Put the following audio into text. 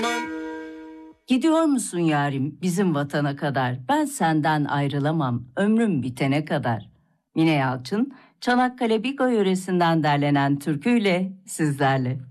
Gidiyor musun yarim bizim vatana kadar? Ben senden ayrılamam ömrüm bitene kadar. Mine Yalçın, Çanakkale Biga yöresinden derlenen türküyle sizlerle.